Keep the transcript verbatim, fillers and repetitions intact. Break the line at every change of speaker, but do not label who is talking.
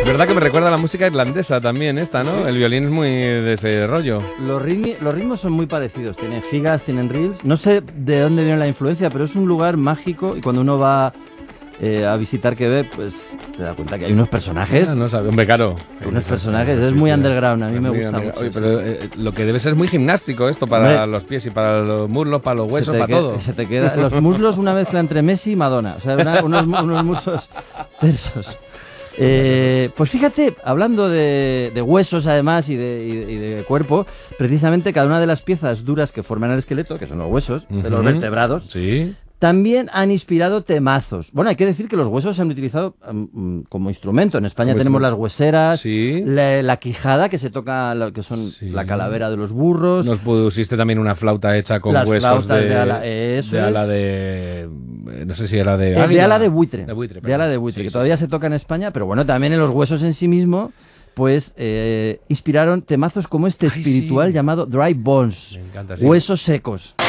verdad que me recuerda a la música irlandesa también esta, ¿no? El violín es muy de ese rollo.
Los, ritmi, los ritmos son muy parecidos, tienen gigas, tienen reels. No sé de dónde viene la influencia, pero es un lugar mágico y cuando uno va eh, a visitar Quebec, pues te das cuenta que hay unos personajes.
Ah, no sabe, hombre, claro.
Unos personajes, es muy underground, a mí me gusta mucho.
Oye, pero eh, lo que debe ser muy gimnástico esto para hombre, los pies y para los muslos, para los huesos, para
queda,
todo.
Se te queda, los muslos una mezcla entre Messi y Madonna, o sea, una, unos, unos muslos tersos. Eh, pues fíjate, hablando de, de huesos además y de, y, de, y de cuerpo, precisamente cada una de las piezas duras que forman el esqueleto, que son los huesos uh-huh. de los vertebrados,
sí.
también han inspirado temazos. Bueno, hay que decir que los huesos se han utilizado um, como instrumento. En España tenemos las hueseras,
sí.
la, la quijada, que se toca, lo que son sí. la calavera de los burros.
Nos pusiste también una flauta hecha con
las
huesos de,
de ala, eso
de
es.
ala de... No sé si era de...
Eh, de ala de buitre.
De, buitre,
de ala de buitre,
sí,
que
sí,
todavía
sí.
se toca en España, pero bueno, también en los huesos en sí mismo, pues eh, inspiraron temazos como este
Ay,
espiritual
sí.
llamado Dry Bones,
Me encanta, sí.
huesos secos.